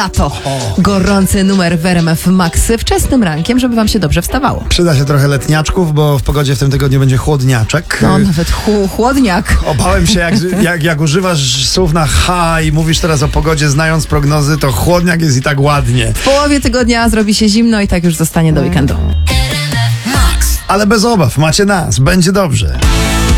A to gorący numer w RMF Max wczesnym rankiem, żeby wam się dobrze wstawało. Przyda się trochę letniaczków, bo w pogodzie w tym tygodniu będzie chłodniaczek. No, nawet chłodniak. Obałem się, jak używasz słów na H i mówisz teraz o pogodzie, znając prognozy, to chłodniak jest i tak ładnie. W połowie tygodnia zrobi się zimno i tak już zostanie do weekendu. Ale bez obaw, macie nas, będzie dobrze.